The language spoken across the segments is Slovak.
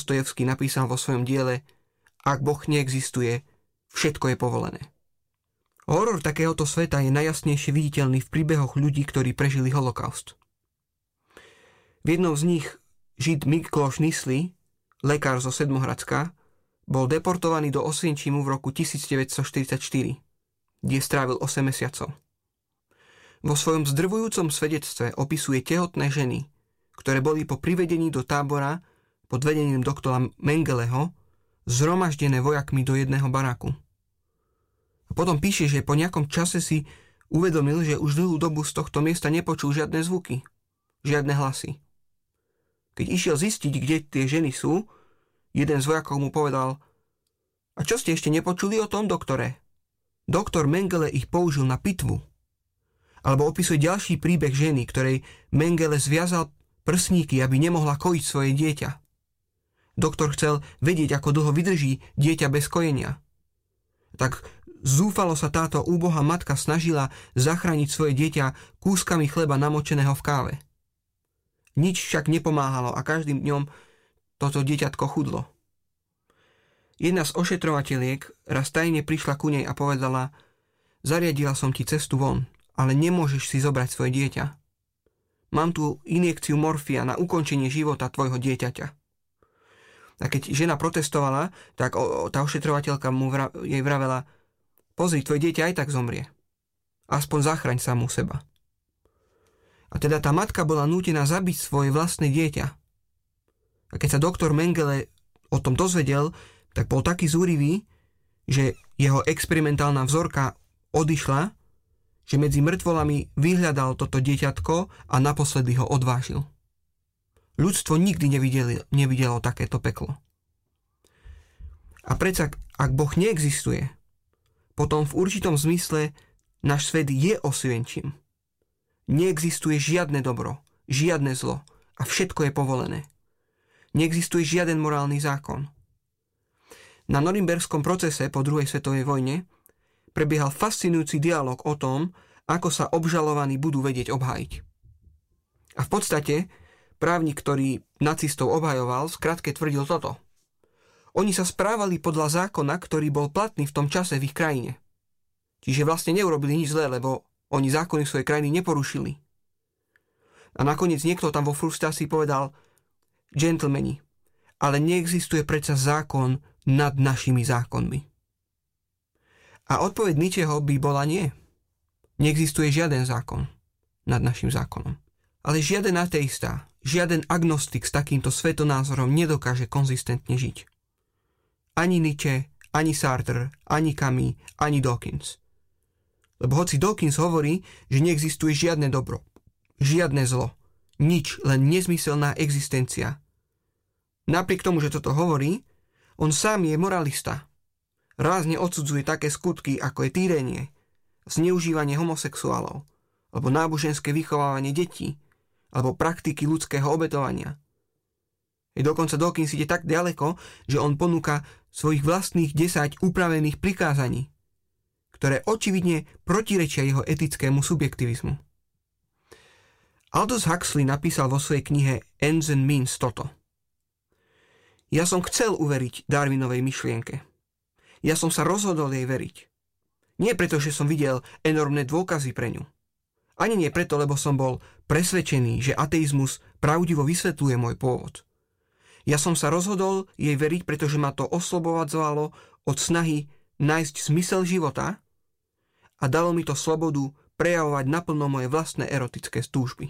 Dostojevský napísal vo svojom diele Ak Boh neexistuje, všetko je povolené. Horor takéhoto sveta je najjasnejšie viditeľný v príbehoch ľudí, ktorí prežili holokaust. V jednom z nich Žid Mikloš Nisli, lekár zo Sedmohradska, bol deportovaný do Osvienčimu v roku 1944, kde strávil 8 mesiacov. Vo svojom zdrvujúcom svedectve opisuje tehotné ženy, ktoré boli po privedení do tábora pod vedením doktora Mengeleho zhromaždené vojakmi do jedného baraku. A potom píše, že po nejakom čase si uvedomil, že už dlhú dobu z tohto miesta nepočul žiadne zvuky, žiadne hlasy. Keď išiel zistiť, kde tie ženy sú, jeden z vojakov mu povedal: A čo ste ešte nepočuli o tom, doktore? Doktor Mengele ich použil na pitvu. Alebo opisuje ďalší príbeh ženy, ktorej Mengele zviazal prsníky, aby nemohla kojiť svoje dieťa. Doktor chcel vedieť, ako dlho vydrží dieťa bez kojenia. Tak zúfalo sa táto úbohá matka snažila zachrániť svoje dieťa kúskami chleba namočeného v káve. Nič však nepomáhalo a každým dňom toto dieťatko chudlo. Jedna z ošetrovateľiek raz tajne prišla ku nej a povedala: Zariadila som ti cestu von, ale nemôžeš si zobrať svoje dieťa. Mám tu injekciu morfia na ukončenie života tvojho dieťaťa. A keď žena protestovala, tak tá ošetrovateľka jej vravela: Pozri, tvoje dieťa aj tak zomrie. Aspoň zachraň samú seba. A teda tá matka bola nútená zabiť svoje vlastné dieťa. A keď sa doktor Mengele o tom dozvedel, tak bol taký zúrivý, že jeho experimentálna vzorka odišla, že medzi mŕtvolami vyhľadal toto dieťatko a naposledy ho odvážil. Ľudstvo nikdy nevidelo takéto peklo. A predsa, ak Boh neexistuje, potom v určitom zmysle náš svet je Osvienčim. Neexistuje žiadne dobro, žiadne zlo a všetko je povolené. Neexistuje žiaden morálny zákon. Na norimberskom procese po druhej svetovej vojne prebiehal fascinujúci dialog o tom, ako sa obžalovaní budú vedieť obhájiť. A v podstate právnik, ktorý nacistov obhajoval, skratke tvrdil toto: Oni sa správali podľa zákona, ktorý bol platný v tom čase v ich krajine. Čiže vlastne neurobili nič zlé, lebo oni zákony svojej krajiny neporušili. A nakoniec niekto tam vo frustrácii povedal: Gentlemani, ale neexistuje predsa zákon nad našimi zákonmi. A odpoveď Nietzscheho by bola nie. Neexistuje žiaden zákon nad našim zákonom. Ale žiaden ateista, žiaden agnostik s takýmto svetonázorom nedokáže konzistentne žiť. Ani Nietzsche, ani Sartre, ani Camus, ani Dawkins. Lebo hoci Dawkins hovorí, že neexistuje žiadne dobro, žiadne zlo, nič, len nezmyselná existencia. Napriek tomu, že toto hovorí, on sám je moralista. Rázne odsudzuje také skutky, ako je týrenie, zneužívanie homosexuálov, alebo náboženské vychovávanie detí, alebo praktiky ľudského obetovania. Dokonca Dawkins ide tak ďaleko, že on ponúka svojich vlastných 10 upravených prikázaní, ktoré očividne protirečia jeho etickému subjektivizmu. Aldous Huxley napísal vo svojej knihe Ends and Means toto: Ja som chcel uveriť Darwinovej myšlienke. Ja som sa rozhodol jej veriť. Nie preto, že som videl enormné dôkazy pre ňu. Ani nie preto, lebo som bol presvedčený, že ateizmus pravdivo vysvetľuje môj pôvod. Ja som sa rozhodol jej veriť, pretože ma to oslobovalo od snahy nájsť zmysel života a dalo mi to slobodu prejavovať naplno moje vlastné erotické túžby.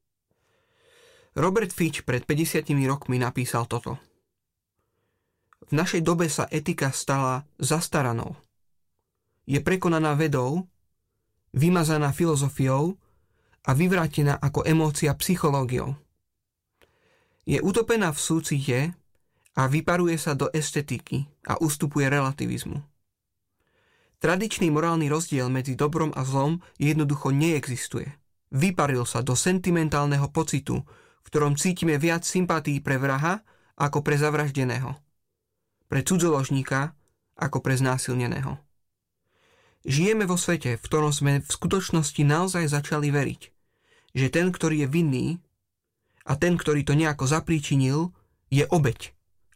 Robert Fitch pred 50 rokmi napísal toto: V našej dobe sa etika stala zastaranou. Je prekonaná vedou, vymazaná filozofiou a vyvrátená ako emócia psychológiou. Je utopená v súcite a vyparuje sa do estetiky a ustupuje relativizmu. Tradičný morálny rozdiel medzi dobrom a zlom jednoducho neexistuje. Vyparil sa do sentimentálneho pocitu, v ktorom cítime viac sympatí pre vraha ako pre zavraždeného, pre cudzoložníka ako pre znásilneného. Žijeme vo svete, v ktorom sme v skutočnosti naozaj začali veriť, že ten, ktorý je vinný a ten, ktorý to nejako zapríčinil, je obeť.